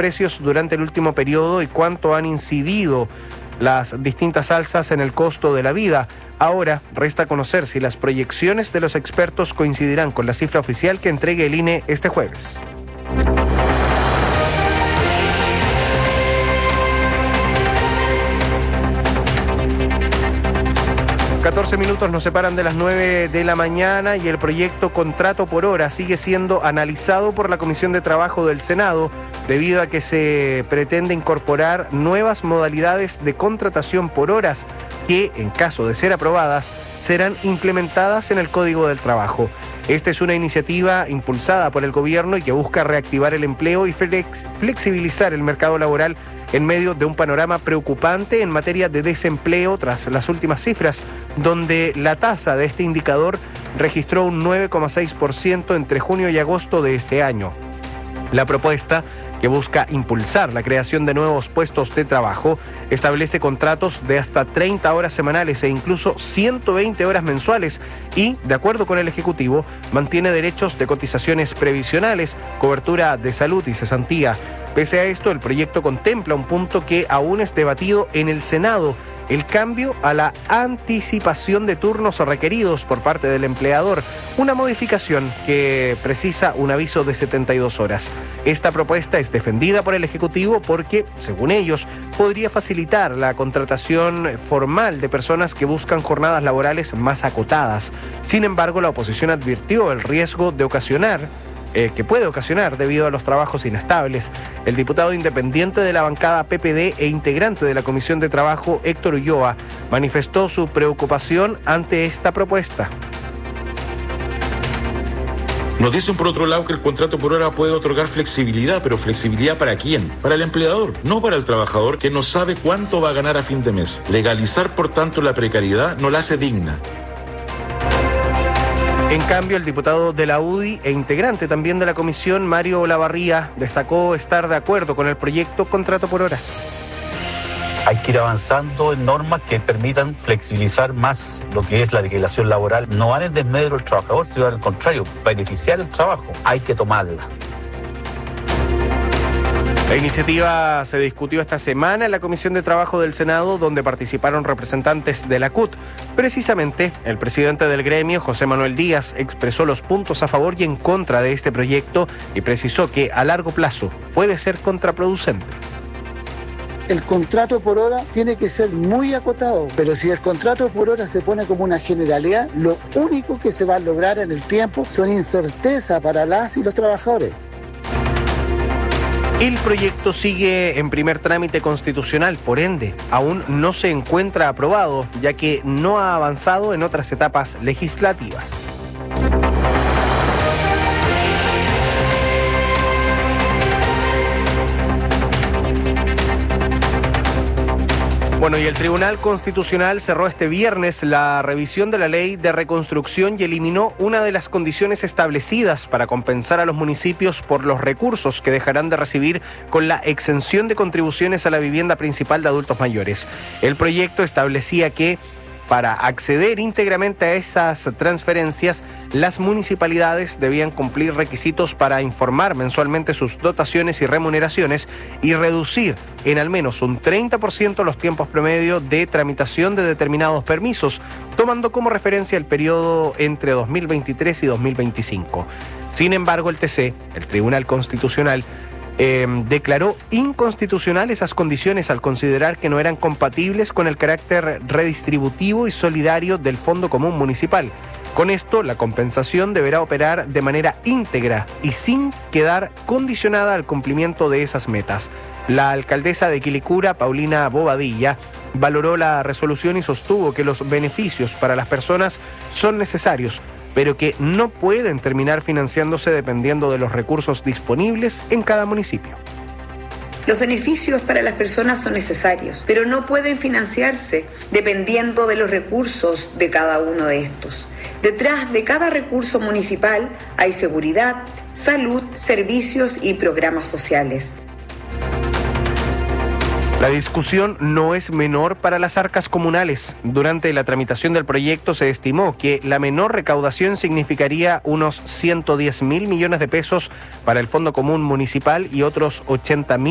precios durante el último periodo y cuánto han incidido las distintas alzas en el costo de la vida. Ahora resta conocer si las proyecciones de los expertos coincidirán con la cifra oficial que entregue el INE este jueves. 14 minutos nos separan de las 9 de la mañana y el proyecto Contrato por Hora sigue siendo analizado por la Comisión de Trabajo del Senado debido a que se pretende incorporar nuevas modalidades de contratación por horas que, en caso de ser aprobadas, serán implementadas en el Código del Trabajo. Esta es una iniciativa impulsada por el gobierno y que busca reactivar el empleo y flexibilizar el mercado laboral en medio de un panorama preocupante en materia de desempleo tras las últimas cifras, donde la tasa de este indicador registró un 9,6% entre junio y agosto de este año. La propuesta, que busca impulsar la creación de nuevos puestos de trabajo, establece contratos de hasta 30 horas semanales e incluso 120 horas mensuales y, de acuerdo con el Ejecutivo, mantiene derechos de cotizaciones previsionales, cobertura de salud y cesantía. Pese a esto, el proyecto contempla un punto que aún es debatido en el Senado: el cambio a la anticipación de turnos requeridos por parte del empleador, una modificación que precisa un aviso de 72 horas. Esta propuesta es defendida por el Ejecutivo porque, según ellos, podría facilitar la contratación formal de personas que buscan jornadas laborales más acotadas. Sin embargo, la oposición advirtió el riesgo de que puede ocasionar debido a los trabajos inestables. El diputado independiente de la bancada PPD e integrante de la Comisión de Trabajo, Héctor Ulloa, manifestó su preocupación ante esta propuesta. Nos dicen por otro lado que el contrato por hora puede otorgar flexibilidad, pero ¿flexibilidad para quién? Para el empleador, no para el trabajador que no sabe cuánto va a ganar a fin de mes. Legalizar, por tanto, la precariedad no la hace digna. En cambio, el diputado de la UDI e integrante también de la comisión, Mario Olavarría, destacó estar de acuerdo con el proyecto Contrato por Horas. Hay que ir avanzando en normas que permitan flexibilizar más lo que es la legislación laboral. No van en desmedro del trabajador, sino al contrario, beneficiar el trabajo. Hay que tomarla. La iniciativa se discutió esta semana en la Comisión de Trabajo del Senado, donde participaron representantes de la CUT. Precisamente, el presidente del gremio, José Manuel Díaz, expresó los puntos a favor y en contra de este proyecto y precisó que a largo plazo puede ser contraproducente. El contrato por hora tiene que ser muy acotado, pero si el contrato por hora se pone como una generalidad, lo único que se va a lograr en el tiempo son incerteza para las y los trabajadores. El proyecto sigue en primer trámite constitucional, por ende, aún no se encuentra aprobado, ya que no ha avanzado en otras etapas legislativas. Bueno, y el Tribunal Constitucional cerró este viernes la revisión de la Ley de Reconstrucción y eliminó una de las condiciones establecidas para compensar a los municipios por los recursos que dejarán de recibir con la exención de contribuciones a la vivienda principal de adultos mayores. El proyecto establecía que para acceder íntegramente a esas transferencias, las municipalidades debían cumplir requisitos para informar mensualmente sus dotaciones y remuneraciones y reducir en al menos un 30% los tiempos promedio de tramitación de determinados permisos, tomando como referencia el periodo entre 2023 y 2025. Sin embargo, el Tribunal Constitucional, declaró inconstitucional esas condiciones al considerar que no eran compatibles con el carácter redistributivo y solidario del Fondo Común Municipal. Con esto, la compensación deberá operar de manera íntegra y sin quedar condicionada al cumplimiento de esas metas. La alcaldesa de Quilicura, Paulina Bobadilla, valoró la resolución y sostuvo que los beneficios para las personas son necesarios, pero que no pueden terminar financiándose dependiendo de los recursos disponibles en cada municipio. Los beneficios para las personas son necesarios, pero no pueden financiarse dependiendo de los recursos de cada uno de estos. Detrás de cada recurso municipal hay seguridad, salud, servicios y programas sociales. La discusión no es menor para las arcas comunales. Durante la tramitación del proyecto se estimó que la menor recaudación significaría unos 110.000 millones de pesos para el Fondo Común Municipal y otros 80.000